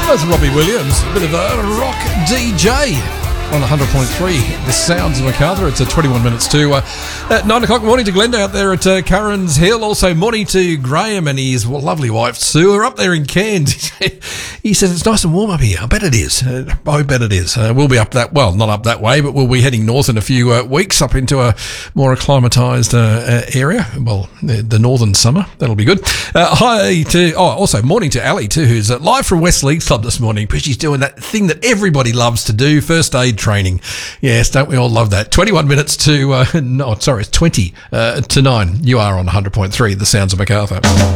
That's Robbie Williams, a bit of a rock DJ on 100.3. The sounds of MacArthur. It's 21 minutes to 9 o'clock. Morning to Glenda out there at Curran's Hill. Also morning to Graham and his lovely wife Sue are up there in Cairns. He says it's nice and warm up here. I bet it is. I bet it is. We'll be up that, well, not up that way, but we'll be heading north in a few weeks up into a more acclimatised area. Well, the northern summer. That'll be good. Hi to, also morning to Ali too, who's live from West Leagues Club this morning, because she's doing that thing that everybody loves to do, first aid training. Yes, don't we all love that? 21 minutes to, it's 20 to 9. You are on 100.3, the sounds of MacArthur.